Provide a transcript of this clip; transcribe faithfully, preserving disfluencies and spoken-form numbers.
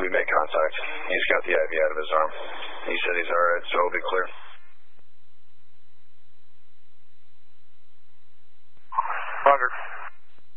we made contact. He's got the I V out of his arm. He said he's all right, so he'll be clear. Roger.